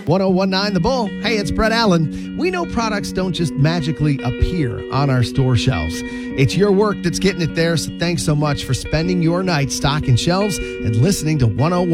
1019 The Bull. Hey, it's Brett Allen. We know products don't just magically appear on our store shelves. It's your work that's getting it there, so thanks so much for spending your night stocking shelves and listening to 101.